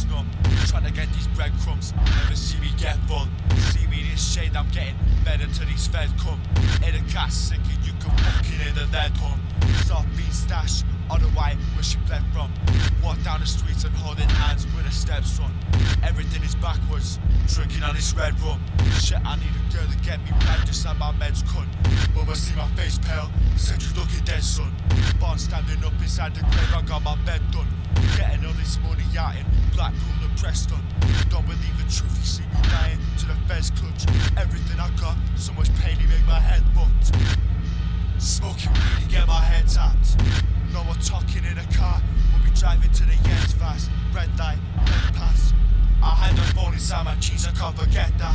head's numb, trying to get these breadcrumbs. Never see me get full. See me in this shade, I'm getting better till these feds come. In a gas sinking, you can fucking hear the lead hum. Soft being stashed on the white where she bled from. Walk down the streets and holding hands with a stepson. Everything is backwards, drinking on this red rum. Shit, I need a girl to get me right, just like my meds cunt. Mama see my face pale, said you looking dead, son. Barn standing up inside the grave, I got my bed done. Getting all this money out in Blackpool and Preston. Don't believe the truth, you see me dying to the feds clutch. Everything I got, so much pain, he made my head bucked. Smoking weed to get my head tapped. No more talking in a car, we'll be driving to the ends fast. Red light, red pass. I had the phone inside my jeans, I can't forget that.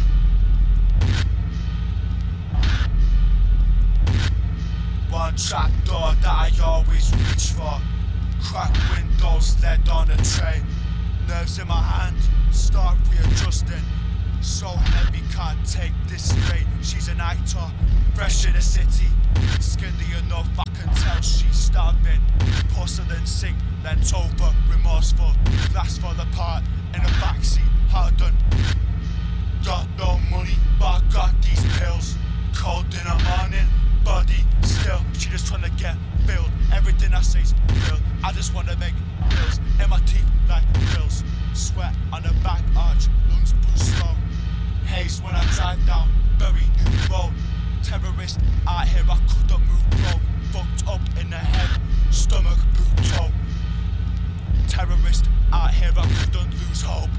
One trap door that I always reach for. Cracked windows, lead on a tray. Nerves in my hand, start readjusting. So heavy, can't take this straight. She's an actor, fresh in the city. Skinny enough, I can tell she's starving. Porcelain sink, leant over, remorseful. Glass fall apart in the backseat, hard done. Got no money, but I got these pills. Cold in the morning, body still. She just trying to get filled. Everything I say's real. I just wanna make bills in my teeth like grills. Sweat on the back arch, lungs boost slow. Haze when I drive down Bury New Road. Terrorist out here, I couldn't move broke. Fucked up in the head, stomach, boot, toe. Terrorist out here, I couldn't lose hope.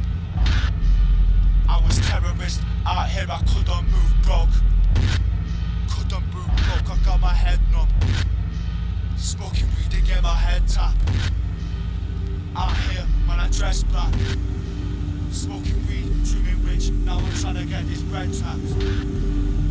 I was terrorist out here, I couldn't move broke. Couldn't move broke, I got my head numb. Smoking weed to get my head tapped. Out here, when I dress black. Smoking weed, dreaming rich, now I'm trying to get this bread tapped.